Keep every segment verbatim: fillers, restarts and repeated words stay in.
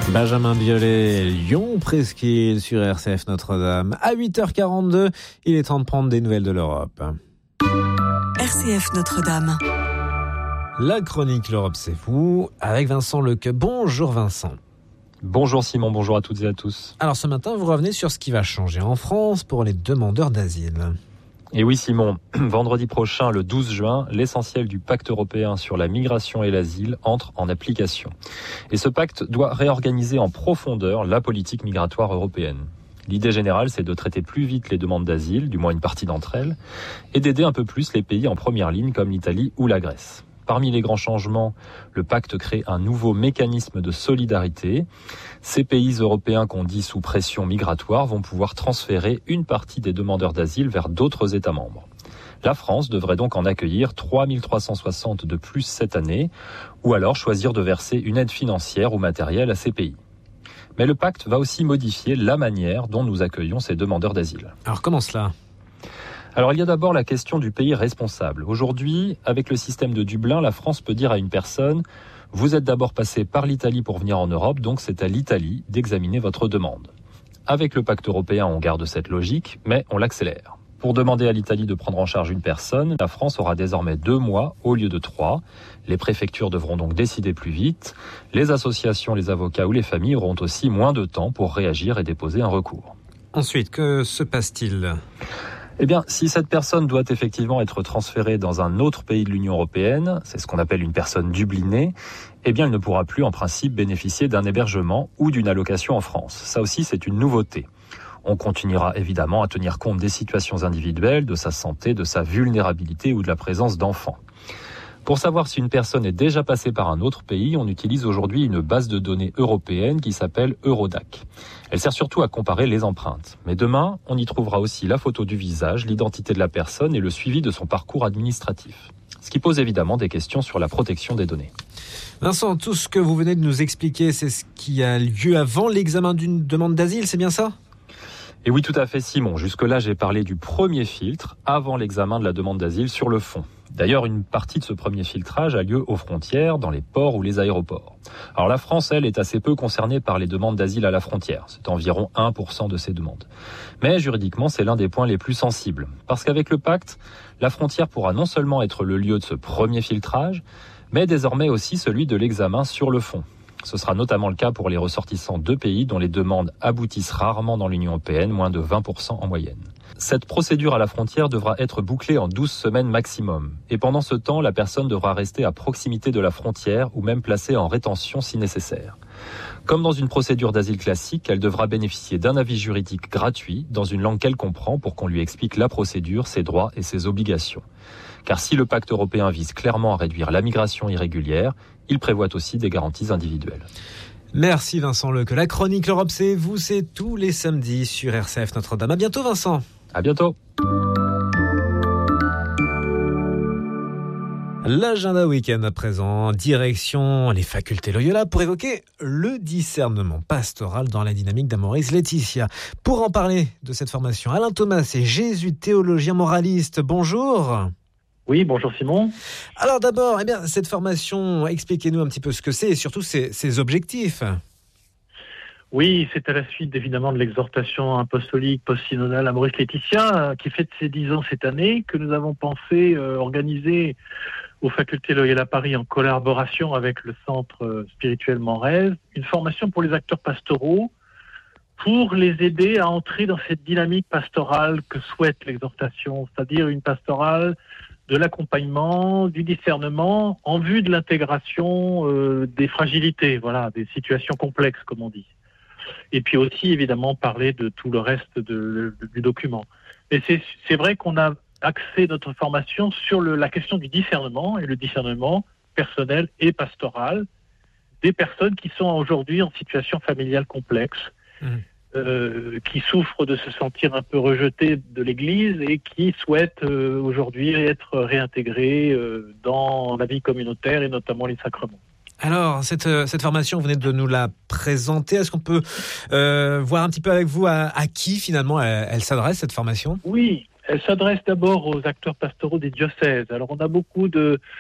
Benjamin Biolay, Lyon Presqu'île sur R C F Notre-Dame. À huit heures quarante-deux, il est temps de prendre des nouvelles de l'Europe. R C F Notre-Dame. La chronique L'Europe c'est vous, avec Vincent Leque. Bonjour Vincent. Bonjour Simon, bonjour à toutes et à tous. Alors ce matin, vous revenez sur ce qui va changer en France pour les demandeurs d'asile. Et oui Simon, vendredi prochain, le douze juin, l'essentiel du pacte européen sur la migration et l'asile entre en application. Et ce pacte doit réorganiser en profondeur la politique migratoire européenne. L'idée générale, c'est de traiter plus vite les demandes d'asile, du moins une partie d'entre elles, et d'aider un peu plus les pays en première ligne comme l'Italie ou la Grèce. Parmi les grands changements, le pacte crée un nouveau mécanisme de solidarité. Ces pays européens qu'on dit sous pression migratoire vont pouvoir transférer une partie des demandeurs d'asile vers d'autres États membres. La France devrait donc en accueillir trois mille trois cent soixante de plus cette année, ou alors choisir de verser une aide financière ou matérielle à ces pays. Mais le pacte va aussi modifier la manière dont nous accueillons ces demandeurs d'asile. Alors comment cela ? Alors il y a d'abord la question du pays responsable. Aujourd'hui, avec le système de Dublin, la France peut dire à une personne « Vous êtes d'abord passé par l'Italie pour venir en Europe, donc c'est à l'Italie d'examiner votre demande ». Avec le pacte européen, on garde cette logique, mais on l'accélère. Pour demander à l'Italie de prendre en charge une personne, la France aura désormais deux mois au lieu de trois. Les préfectures devront donc décider plus vite. Les associations, les avocats ou les familles auront aussi moins de temps pour réagir et déposer un recours. Ensuite, que se passe-t-il ? Eh bien, si cette personne doit effectivement être transférée dans un autre pays de l'Union européenne, c'est ce qu'on appelle une personne dublinée, eh bien, elle ne pourra plus en principe bénéficier d'un hébergement ou d'une allocation en France. Ça aussi, c'est une nouveauté. On continuera évidemment à tenir compte des situations individuelles, de sa santé, de sa vulnérabilité ou de la présence d'enfants. Pour savoir si une personne est déjà passée par un autre pays, on utilise aujourd'hui une base de données européenne qui s'appelle Eurodac. Elle sert surtout à comparer les empreintes. Mais demain, on y trouvera aussi la photo du visage, l'identité de la personne et le suivi de son parcours administratif. Ce qui pose évidemment des questions sur la protection des données. Vincent, tout ce que vous venez de nous expliquer, c'est ce qui a lieu avant l'examen d'une demande d'asile, c'est bien ça ? Et oui, tout à fait, Simon. Jusque-là, j'ai parlé du premier filtre avant l'examen de la demande d'asile sur le fond. D'ailleurs, une partie de ce premier filtrage a lieu aux frontières, dans les ports ou les aéroports. Alors la France, elle, est assez peu concernée par les demandes d'asile à la frontière. C'est environ un pour cent de ces demandes. Mais juridiquement, c'est l'un des points les plus sensibles. Parce qu'avec le pacte, la frontière pourra non seulement être le lieu de ce premier filtrage, mais désormais aussi celui de l'examen sur le fond. Ce sera notamment le cas pour les ressortissants de pays dont les demandes aboutissent rarement dans l'Union européenne, moins de vingt pour cent en moyenne. Cette procédure à la frontière devra être bouclée en douze semaines maximum. Et pendant ce temps, la personne devra rester à proximité de la frontière ou même placée en rétention si nécessaire. Comme dans une procédure d'asile classique, elle devra bénéficier d'un avis juridique gratuit dans une langue qu'elle comprend pour qu'on lui explique la procédure, ses droits et ses obligations. Car si le pacte européen vise clairement à réduire la migration irrégulière, il prévoit aussi des garanties individuelles. Merci Vincent Leque. La chronique L'Europe c'est vous, c'est tous les samedis sur R C F Notre-Dame. À bientôt Vincent. À bientôt. L'agenda week-end à présent, direction les facultés Loyola pour évoquer le discernement pastoral dans la dynamique d'Amoris Laetitia. Pour en parler de cette formation, Alain Thomas est jésuite, théologien moraliste. Bonjour. Oui, bonjour Simon. Alors d'abord, eh bien, cette formation, expliquez-nous un petit peu ce que c'est et surtout ses, ses objectifs. Oui, c'est à la suite évidemment de l'exhortation apostolique post-synodale Amoris Laetitia qui fête ses dix ans cette année que nous avons pensé euh, organiser aux facultés Loyola Paris en collaboration avec le Centre spirituel Morez, une formation pour les acteurs pastoraux pour les aider à entrer dans cette dynamique pastorale que souhaite l'exhortation, c'est-à-dire une pastorale de l'accompagnement, du discernement en vue de l'intégration euh, des fragilités, voilà, des situations complexes comme on dit. Et puis aussi évidemment parler de tout le reste de, de, du document. Et c'est, c'est vrai qu'on a axé notre formation sur le, la question du discernement et le discernement personnel et pastoral des personnes qui sont aujourd'hui en situation familiale complexe. Mmh. Euh, qui souffrent de se sentir un peu rejetés de l'Église et qui souhaitent euh, aujourd'hui être réintégrés euh, dans la vie communautaire et notamment les sacrements. Alors, cette, cette formation, vous venez de nous la présenter. Est-ce qu'on peut euh, voir un petit peu avec vous à, à qui finalement elle, elle s'adresse, cette formation ? Oui, elle s'adresse d'abord aux acteurs pastoraux des diocèses. Alors, on a beaucoup de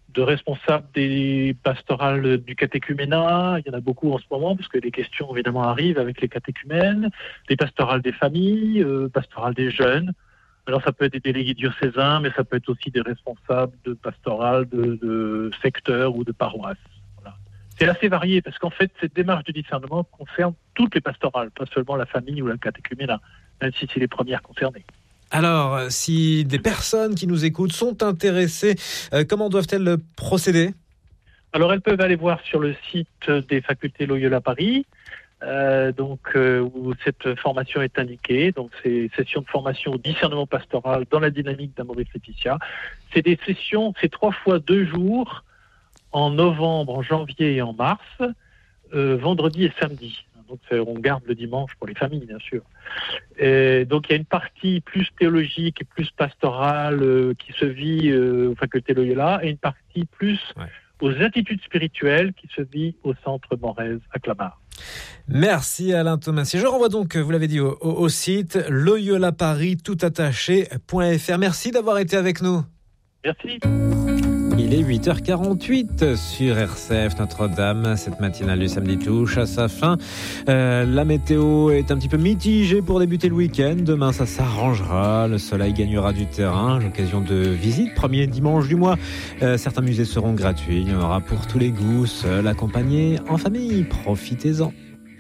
de responsables des pastorales du catéchuménat, il y en a beaucoup en ce moment, parce que les questions évidemment arrivent avec les catéchumènes, des pastorales des familles, euh, pastorales des jeunes. Alors ça peut être des délégués diocésains, mais ça peut être aussi des responsables de pastorales, de, de secteurs ou de paroisses. Voilà. C'est assez varié, parce qu'en fait, cette démarche de discernement concerne toutes les pastorales, pas seulement la famille ou la catéchuménat, même si c'est les premières concernées. Alors, si des personnes qui nous écoutent sont intéressées, euh, comment doivent-elles procéder ? Alors, elles peuvent aller voir sur le site des facultés Loyola Paris, euh, donc euh, où cette formation est indiquée. Donc, c'est sessions de formation au discernement pastoral dans la dynamique d'Amoris Laetitia. C'est des sessions, c'est trois fois deux jours, en novembre, en janvier et en mars, euh, vendredi et samedi. Donc, on garde le dimanche pour les familles, bien sûr. Et donc, il y a une partie plus théologique et plus pastorale euh, qui se vit euh, aux facultés Loyola et une partie plus ouais. aux attitudes spirituelles qui se vit au centre Morez à Clamart. Merci Alain Thomas. Et je renvoie donc, vous l'avez dit, au, au, au site loyola paris tout attaché point f r. Merci d'avoir été avec nous. Merci. Il est huit heures quarante-huit sur R C F Notre-Dame. Cette matinale du samedi touche à sa fin. Euh, la météo est un petit peu mitigée pour débuter le week-end. Demain, ça s'arrangera. Le soleil gagnera du terrain. L'occasion de visite. Premier dimanche du mois. Euh, certains musées seront gratuits. Il y en aura pour tous les goûts. Seul, accompagné, en famille. Profitez-en.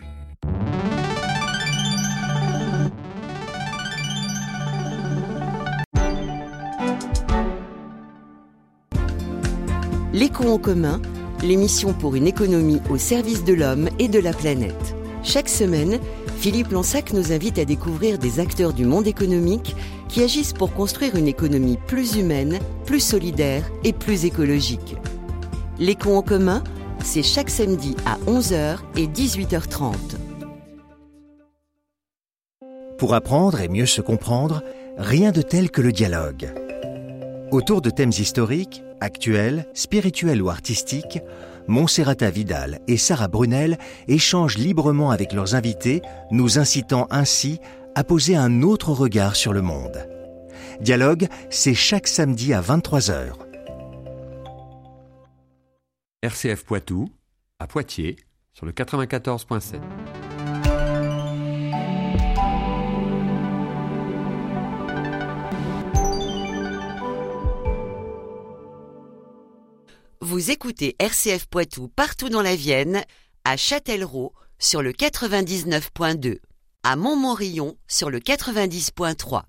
L'Éco en commun, l'émission pour une économie au service de l'homme et de la planète. Chaque semaine, Philippe Lansac nous invite à découvrir des acteurs du monde économique qui agissent pour construire une économie plus humaine, plus solidaire et plus écologique. L'Éco en commun, c'est chaque samedi à onze heures et dix-huit heures trente. Pour apprendre et mieux se comprendre, rien de tel que le dialogue. Autour de thèmes historiques, actuels, spirituels ou artistiques, Monserrata Vidal et Sarah Brunel échangent librement avec leurs invités, nous incitant ainsi à poser un autre regard sur le monde. Dialogue, c'est chaque samedi à vingt-trois heures. R C F Poitou, à Poitiers, sur le quatre-vingt-quatorze virgule sept. Vous écoutez R C F Poitou partout dans la Vienne, à Châtellerault sur le quatre-vingt-dix-neuf virgule deux, à Montmorillon sur le quatre-vingt-dix virgule trois.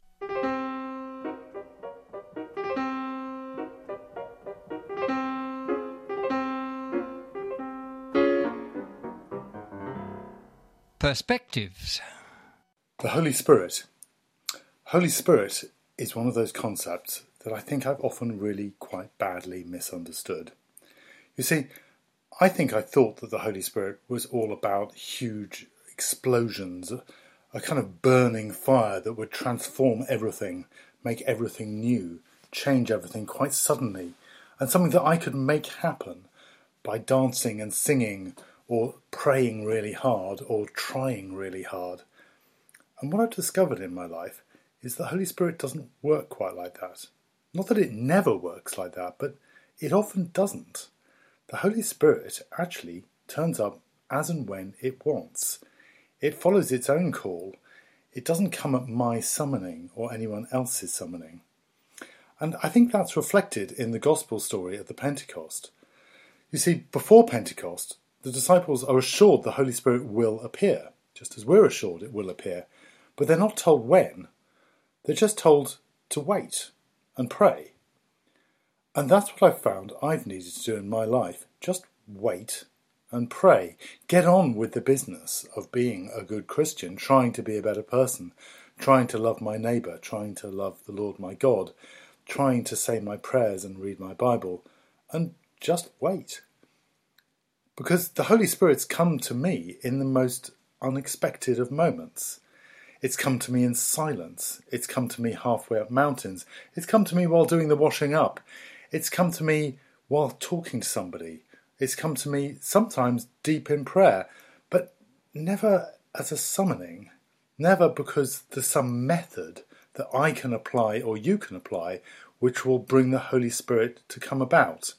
Perspectives. The Holy Spirit. Holy Spirit is one of those concepts that I think I've often really quite badly misunderstood. You see, I think I thought that the Holy Spirit was all about huge explosions, a kind of burning fire that would transform everything, make everything new, change everything quite suddenly, and something that I could make happen by dancing and singing, or praying really hard, or trying really hard. And what I've discovered in my life is the Holy Spirit doesn't work quite like that. Not that it never works like that, but it often doesn't. The Holy Spirit actually turns up as and when it wants. It follows its own call. It doesn't come at my summoning or anyone else's summoning. And I think that's reflected in the gospel story of the Pentecost. You see, before Pentecost, the disciples are assured the Holy Spirit will appear, just as we're assured it will appear, but they're not told when. They're just told to wait and pray. And that's what I've found I've needed to do in my life. Just wait and pray. Get on with the business of being a good Christian, trying to be a better person, trying to love my neighbour, trying to love the Lord my God, trying to say my prayers and read my Bible, and just wait. Because the Holy Spirit's come to me in the most unexpected of moments. It's come to me in silence. It's come to me halfway up mountains. It's come to me while doing the washing up. It's come to me while talking to somebody. It's come to me sometimes deep in prayer, but never as a summoning. Never because there's some method that I can apply or you can apply which will bring the Holy Spirit to come about.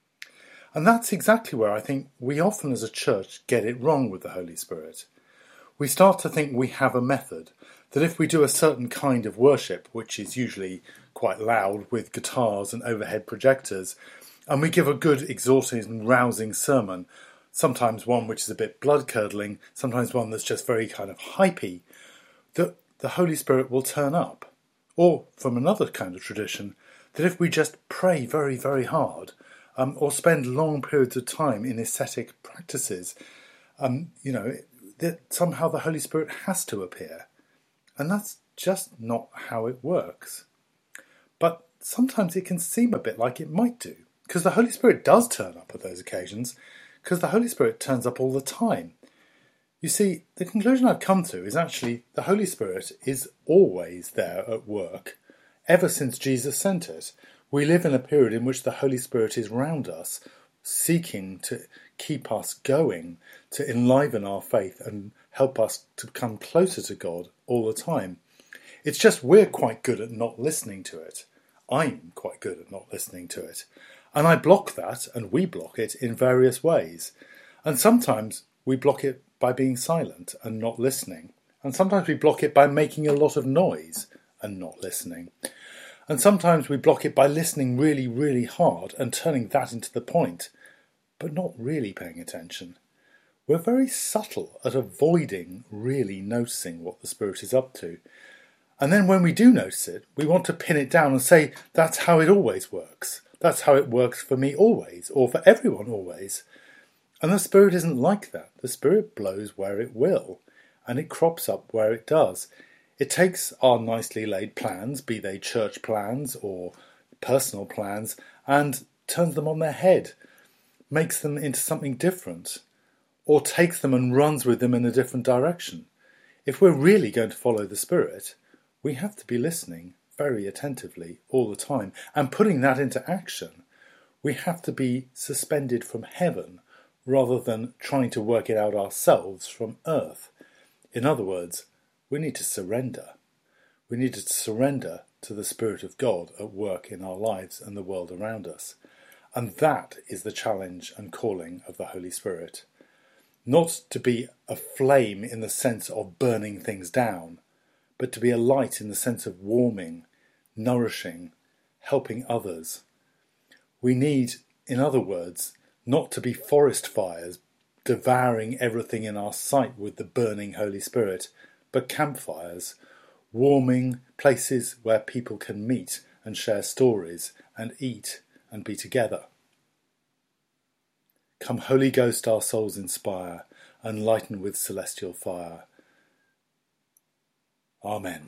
And that's exactly where I think we often as a church get it wrong with the Holy Spirit. We start to think we have a method, that if we do a certain kind of worship, which is usually quite loud with guitars and overhead projectors, and we give a good, exhorting and rousing sermon, sometimes one which is a bit blood-curdling, sometimes one that's just very kind of hypey, that the Holy Spirit will turn up. Or, from another kind of tradition, that if we just pray very, very hard, um, or spend long periods of time in ascetic practices, um, you know, that somehow the Holy Spirit has to appear. And that's just not how it works. But sometimes it can seem a bit like it might do, because the Holy Spirit does turn up at those occasions, because the Holy Spirit turns up all the time. You see, the conclusion I've come to is actually the Holy Spirit is always there at work, ever since Jesus sent it. We live in a period in which the Holy Spirit is round us, seeking to keep us going, to enliven our faith and help us to come closer to God all the time. It's just we're quite good at not listening to it. I'm quite good at not listening to it. And I block that, and we block it in various ways. And sometimes we block it by being silent and not listening. And sometimes we block it by making a lot of noise and not listening. And sometimes we block it by listening really, really hard and turning that into the point, but not really paying attention. We're very subtle at avoiding really noticing what the Spirit is up to. And then when we do notice it, we want to pin it down and say, that's how it always works. That's how it works for me always, or for everyone always. And the Spirit isn't like that. The Spirit blows where it will, and it crops up where it does. It takes our nicely laid plans, be they church plans or personal plans, and turns them on their head, makes them into something different, or takes them and runs with them in a different direction. If we're really going to follow the Spirit, we have to be listening very attentively all the time and putting that into action. We have to be suspended from heaven rather than trying to work it out ourselves from earth. In other words, we need to surrender. We need to surrender to the Spirit of God at work in our lives and the world around us. And that is the challenge and calling of the Holy Spirit. Not to be a flame in the sense of burning things down, but to be a light in the sense of warming, nourishing, helping others. We need, in other words, not to be forest fires, devouring everything in our sight with the burning Holy Spirit, but campfires, warming places where people can meet and share stories and eat and be together. Come, Holy Ghost, our souls inspire, and lighten with celestial fire. Amen.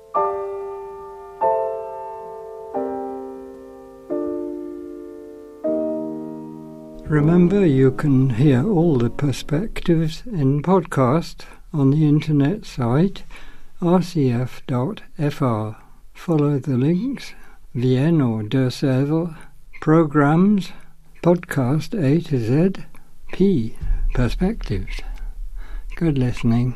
Remember, you can hear all the perspectives in podcast on the internet site r c f dot f r. Follow the links, Vienne or De Sèvres, programs, podcast A to Z, P, perspectives. Good listening.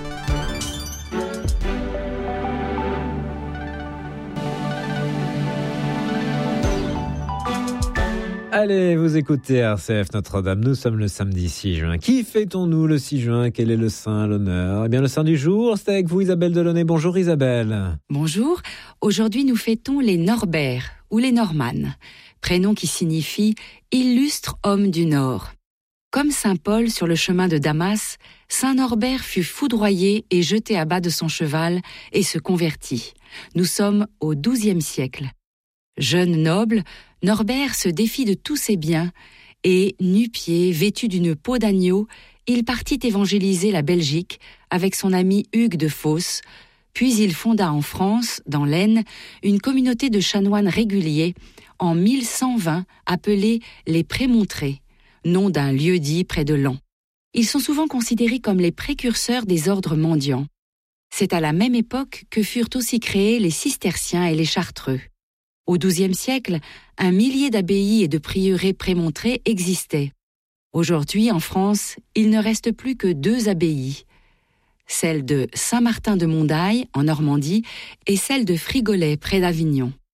Allez, vous écoutez R C F Notre-Dame, nous sommes le samedi six juin. Qui fêtons-nous le six juin? Quel est le saint, l'honneur? Eh bien, le saint du jour, c'est avec vous Isabelle Delaunay. Bonjour Isabelle. Bonjour, aujourd'hui nous fêtons les Norbert ou les Normannes, prénom qui signifie « illustre homme du Nord ». Comme saint Paul sur le chemin de Damas, saint Norbert fut foudroyé et jeté à bas de son cheval et se convertit. Nous sommes au douzième siècle. Jeune noble, Norbert se défit de tous ses biens et, nu-pieds, vêtu d'une peau d'agneau, il partit évangéliser la Belgique avec son ami Hugues de Fos, puis il fonda en France, dans l'Aisne, une communauté de chanoines réguliers en mille cent vingt appelée les Prémontrés, nom d'un lieu-dit près de Laon. Ils sont souvent considérés comme les précurseurs des ordres mendiants. C'est à la même époque que furent aussi créés les Cisterciens et les Chartreux. Au douzième siècle, un millier d'abbayes et de prieurés prémontrés existaient. Aujourd'hui, en France, il ne reste plus que deux abbayes, celle de Saint-Martin de Mondaille, en Normandie, et celle de Frigolet, près d'Avignon.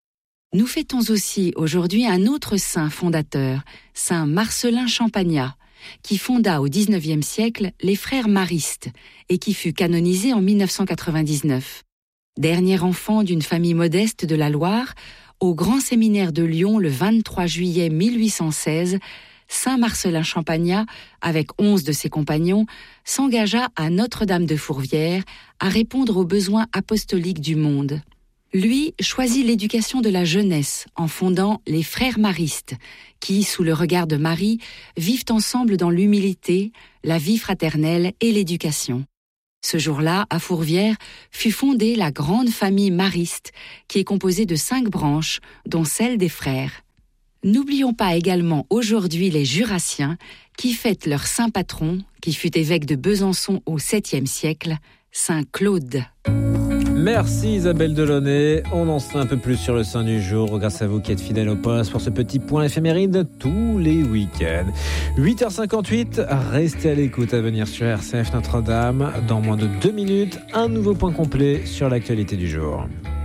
Nous fêtons aussi aujourd'hui un autre saint fondateur, saint Marcellin Champagnat, qui fonda au dix-neuvième siècle les frères maristes et qui fut canonisé en mille neuf cent quatre-vingt-dix-neuf. Dernier enfant d'une famille modeste de la Loire, au grand séminaire de Lyon le vingt-trois juillet mille huit cent seize, saint Marcellin Champagnat, avec onze de ses compagnons, s'engagea à Notre-Dame de Fourvière à répondre aux besoins apostoliques du monde. Lui choisit l'éducation de la jeunesse en fondant les frères maristes, qui, sous le regard de Marie, vivent ensemble dans l'humilité, la vie fraternelle et l'éducation. Ce jour-là, à Fourvière, fut fondée la grande famille mariste, qui est composée de cinq branches, dont celle des frères. N'oublions pas également aujourd'hui les Jurassiens, qui fêtent leur saint patron, qui fut évêque de Besançon au septième siècle, saint Claude. Merci Isabelle Delaunay. On en sait un peu plus sur le saint du jour grâce à vous qui êtes fidèles au poste pour ce petit point éphéméride tous les week-ends. huit heures cinquante-huit, restez à l'écoute à venir sur R C F Notre-Dame. Dans moins de deux minutes, un nouveau point complet sur l'actualité du jour.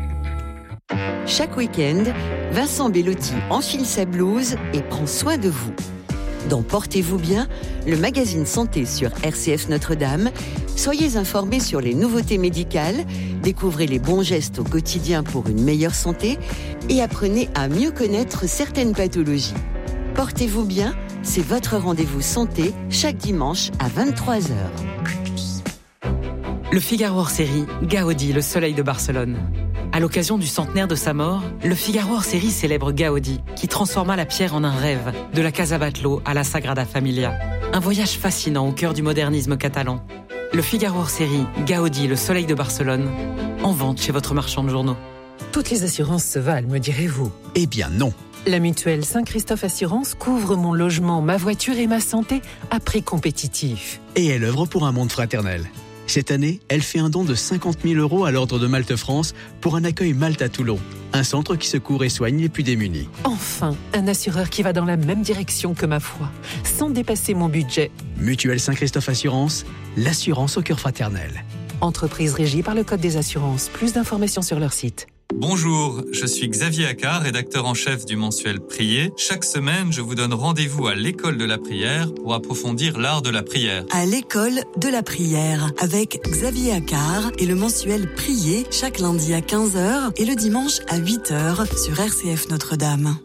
Chaque week-end, Vincent Bellotti enfile sa blouse et prend soin de vous. Dans Portez-vous bien, le magazine santé sur R C F Notre-Dame, soyez informés sur les nouveautés médicales, découvrez les bons gestes au quotidien pour une meilleure santé et apprenez à mieux connaître certaines pathologies. Portez-vous bien, c'est votre rendez-vous santé chaque dimanche à vingt-trois heures. Le Figaro hors série, Gaudi, le soleil de Barcelone. À l'occasion du centenaire de sa mort, le Figaro hors série célèbre Gaudi, qui transforma la pierre en un rêve, de la Casa Batlló à la Sagrada Familia. Un voyage fascinant au cœur du modernisme catalan. Le Figaro hors série, Gaudi, le soleil de Barcelone, en vente chez votre marchand de journaux. Toutes les assurances se valent, me direz-vous? Eh bien non. La mutuelle Saint-Christophe Assurance couvre mon logement, ma voiture et ma santé à prix compétitif. Et elle œuvre pour un monde fraternel. Cette année, elle fait un don de cinquante mille euros à l'Ordre de Malte France pour un accueil Malte à Toulon, un centre qui secourt et soigne les plus démunis. Enfin, un assureur qui va dans la même direction que ma foi, sans dépasser mon budget. Mutuelle Saint-Christophe Assurance, l'assurance au cœur fraternel. Entreprise régie par le Code des assurances. Plus d'informations sur leur site. Bonjour, je suis Xavier Accard, rédacteur en chef du mensuel Prier. Chaque semaine, je vous donne rendez-vous à l'école de la prière pour approfondir l'art de la prière. À l'école de la prière, avec Xavier Accard et le mensuel Prier, chaque lundi à quinze heures et le dimanche à huit heures sur R C F Notre-Dame.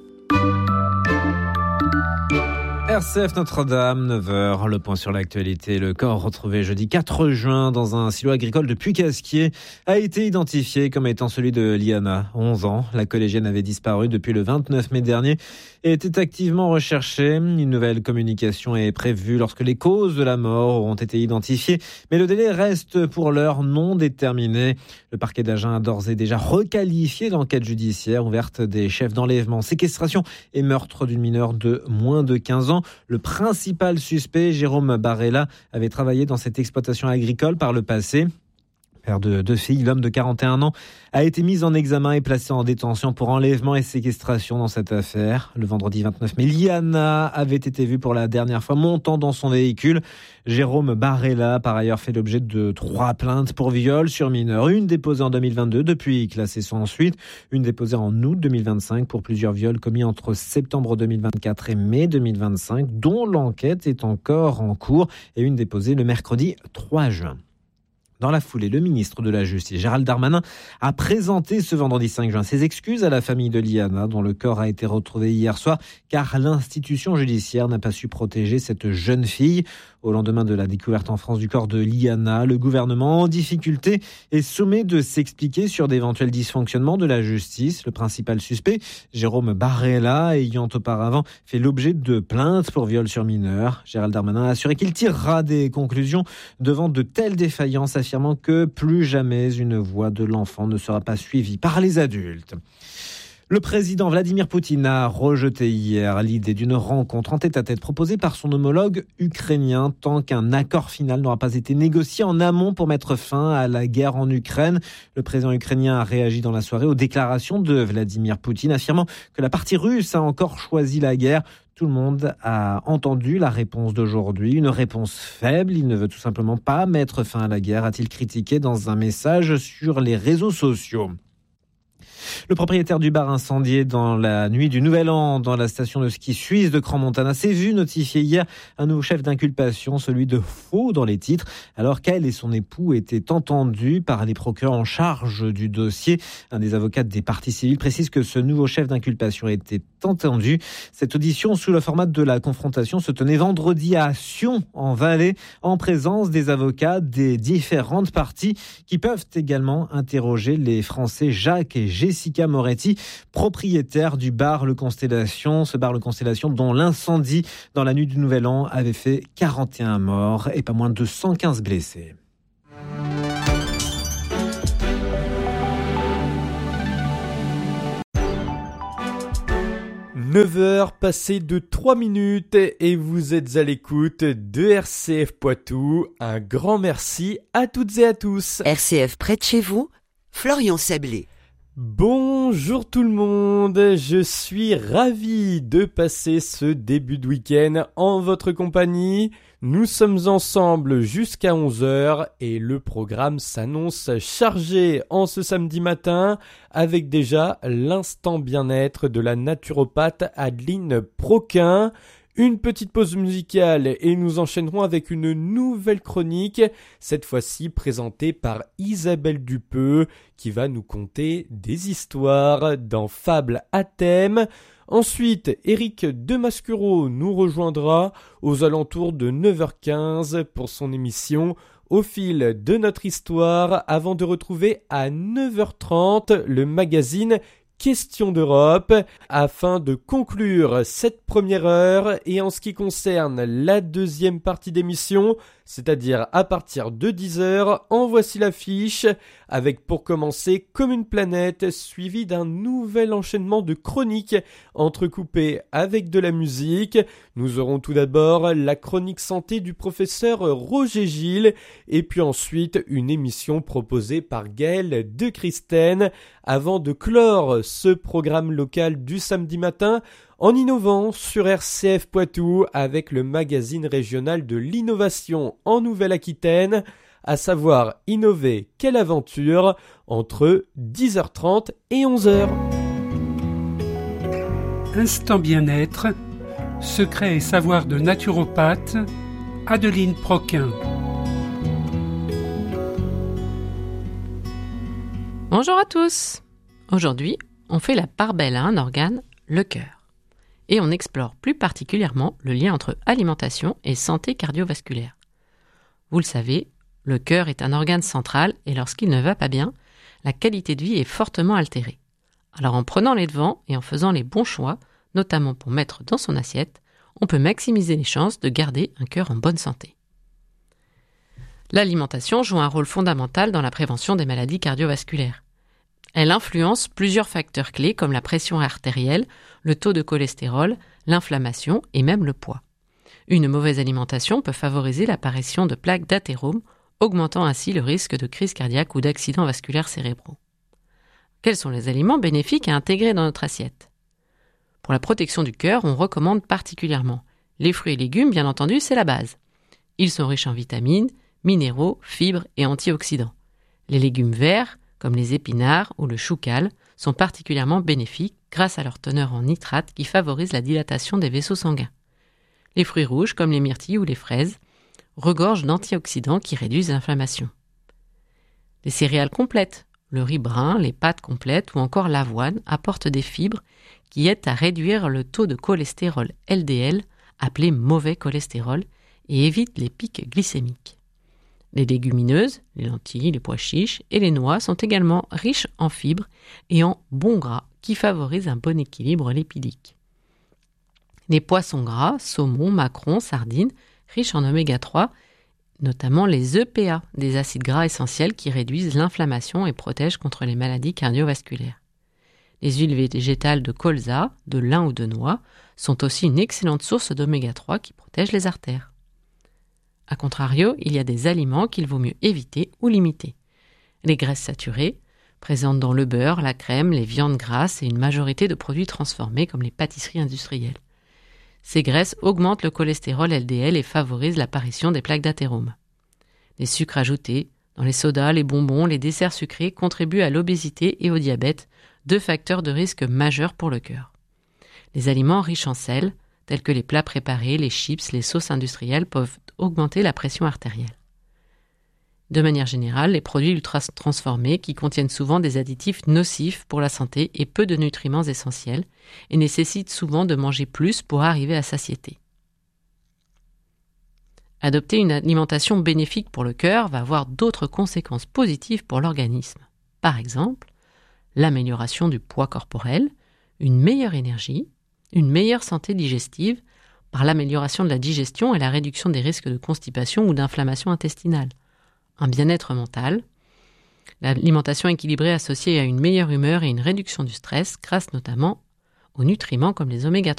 R C F Notre-Dame, neuf heures, le point sur l'actualité. Le corps retrouvé jeudi quatre juin dans un silo agricole de Puy-Casquier a été identifié comme étant celui de Liana, onze ans. La collégienne avait disparu depuis le vingt-neuf mai dernier et était activement recherchée. Une nouvelle communication est prévue lorsque les causes de la mort auront été identifiées, mais le délai reste pour l'heure non déterminé. Le parquet d'Agen a d'ores et déjà requalifié l'enquête judiciaire ouverte des chefs d'enlèvement, séquestration et meurtre d'une mineure de moins de quinze ans. Le principal suspect, Jérôme Barrella, avait travaillé dans cette exploitation agricole par le passé. Père de deux filles, l'homme de quarante et un ans a été mis en examen et placé en détention pour enlèvement et séquestration dans cette affaire. Le vendredi vingt-neuf mai, Liana avait été vue pour la dernière fois montant dans son véhicule. Jérôme Barrella a par ailleurs fait l'objet de trois plaintes pour viol sur mineur. Une déposée en deux mille vingt-deux, depuis classée sans suite. Une déposée en août deux mille vingt-cinq pour plusieurs viols commis entre septembre deux mille vingt-quatre et mai deux mille vingt-cinq, dont l'enquête est encore en cours. Et une déposée le mercredi trois juin. Dans la foulée, le ministre de la Justice, Gérald Darmanin, a présenté ce vendredi cinq juin ses excuses à la famille de Liana, dont le corps a été retrouvé hier soir, car l'institution judiciaire n'a pas su protéger cette jeune fille. Au lendemain de la découverte en France du corps de Liana, le gouvernement en difficulté est sommé de s'expliquer sur d'éventuels dysfonctionnements de la justice. Le principal suspect, Jérôme Barrella, ayant auparavant fait l'objet de plaintes pour viol sur mineur. Gérald Darmanin a assuré qu'il tirera des conclusions devant de telles défaillances, affirmant que plus jamais une voix de l'enfant ne sera pas suivie par les adultes. Le président Vladimir Poutine a rejeté hier l'idée d'une rencontre en tête-à-tête proposée par son homologue ukrainien tant qu'un accord final n'aura pas été négocié en amont pour mettre fin à la guerre en Ukraine. Le président ukrainien a réagi dans la soirée aux déclarations de Vladimir Poutine, affirmant que la partie russe a encore choisi la guerre. Tout le monde a entendu la réponse d'aujourd'hui, une réponse faible. Il ne veut tout simplement pas mettre fin à la guerre, a-t-il critiqué dans un message sur les réseaux sociaux. Le propriétaire du bar incendié dans la nuit du Nouvel An dans la station de ski suisse de Crans-Montana s'est vu notifier hier un nouveau chef d'inculpation, celui de faux dans les titres, alors qu'elle et son époux étaient entendus par les procureurs en charge du dossier. Un des avocats des parties civiles précise que ce nouveau chef d'inculpation a été entendu. Cette audition sous le format de la confrontation se tenait vendredi à Sion, en Valais, en présence des avocats des différentes parties qui peuvent également interroger les Français Jacques et Jessica Moretti, propriétaires du bar Le Constellation. Ce bar Le Constellation dont l'incendie dans la nuit du Nouvel An avait fait quarante et un morts et pas moins de cent quinze blessés. neuf heures passées de trois minutes et vous êtes à l'écoute de R C F Poitou. Un grand merci à toutes et à tous. R C F près de chez vous, Florian Sablé. Bonjour tout le monde, je suis ravi de passer ce début de week-end en votre compagnie. Nous sommes ensemble jusqu'à onze heures et le programme s'annonce chargé en ce samedi matin avec déjà l'instant bien-être de la naturopathe Adeline Proquin. Une petite pause musicale et nous enchaînerons avec une nouvelle chronique, cette fois-ci présentée par Isabelle Dupeux, qui va nous conter des histoires dans Fables à thème. Ensuite, Éric Demasquereau nous rejoindra aux alentours de neuf heures quinze pour son émission Au fil de notre histoire, avant de retrouver à neuf heures trente le magazine Question d'Europe, afin de conclure cette première heure. Et en ce qui concerne la deuxième partie d'émission, c'est-à-dire à partir de dix heures, en voici l'affiche, avec pour commencer Comme une planète, suivi d'un nouvel enchaînement de chroniques entrecoupées avec de la musique. Nous aurons tout d'abord la chronique santé du professeur Roger Gilles, et puis ensuite une émission proposée par Gaël de Christène, avant de clore ce programme local du samedi matin en innovant sur R C F Poitou avec le magazine régional de l'innovation en Nouvelle-Aquitaine, à savoir Innover, quelle aventure, entre dix heures trente et onze heures. Instant bien-être, secrets et savoirs de naturopathe, Adeline Proquin. Bonjour à tous. Aujourd'hui, on fait la part belle à un organe, le cœur. Et on explore plus particulièrement le lien entre alimentation et santé cardiovasculaire. Vous le savez, le cœur est un organe central et lorsqu'il ne va pas bien, la qualité de vie est fortement altérée. Alors en prenant les devants et en faisant les bons choix, notamment pour mettre dans son assiette, on peut maximiser les chances de garder un cœur en bonne santé. L'alimentation joue un rôle fondamental dans la prévention des maladies cardiovasculaires. Elle influence plusieurs facteurs clés comme la pression artérielle, le taux de cholestérol, l'inflammation et même le poids. Une mauvaise alimentation peut favoriser l'apparition de plaques d'athérome, augmentant ainsi le risque de crise cardiaque ou d'accidents vasculaires cérébraux. Quels sont les aliments bénéfiques à intégrer dans notre assiette ? Pour la protection du cœur, on recommande particulièrement les fruits et légumes, bien entendu, c'est la base. Ils sont riches en vitamines, minéraux, fibres et antioxydants. Les légumes verts, comme les épinards ou le choucal, sont particulièrement bénéfiques grâce à leur teneur en nitrate qui favorise la dilatation des vaisseaux sanguins. Les fruits rouges, comme les myrtilles ou les fraises, regorgent d'antioxydants qui réduisent l'inflammation. Les céréales complètes, le riz brun, les pâtes complètes ou encore l'avoine apportent des fibres qui aident à réduire le taux de cholestérol L D L, appelé mauvais cholestérol, et évitent les pics glycémiques. Les légumineuses, les lentilles, les pois chiches et les noix sont également riches en fibres et en bons gras qui favorisent un bon équilibre lipidique. Les poissons gras, saumon, maquereau, sardines, riches en oméga trois, notamment les E P A, des acides gras essentiels qui réduisent l'inflammation et protègent contre les maladies cardiovasculaires. Les huiles végétales de colza, de lin ou de noix sont aussi une excellente source d'oméga trois qui protège les artères. A contrario, il y a des aliments qu'il vaut mieux éviter ou limiter. Les graisses saturées, présentes dans le beurre, la crème, les viandes grasses et une majorité de produits transformés comme les pâtisseries industrielles. Ces graisses augmentent le cholestérol L D L et favorisent l'apparition des plaques d'athérome. Les sucres ajoutés, dans les sodas, les bonbons, les desserts sucrés contribuent à l'obésité et au diabète, deux facteurs de risque majeurs pour le cœur. Les aliments riches en sel, tels que les plats préparés, les chips, les sauces industrielles, peuvent augmenter la pression artérielle. De manière générale, les produits ultra transformés, qui contiennent souvent des additifs nocifs pour la santé et peu de nutriments essentiels, et nécessitent souvent de manger plus pour arriver à satiété. Adopter une alimentation bénéfique pour le cœur va avoir d'autres conséquences positives pour l'organisme. Par exemple, l'amélioration du poids corporel, une meilleure énergie, une meilleure santé digestive par l'amélioration de la digestion et la réduction des risques de constipation ou d'inflammation intestinale, un bien-être mental, l'alimentation équilibrée associée à une meilleure humeur et une réduction du stress grâce notamment aux nutriments comme les oméga trois.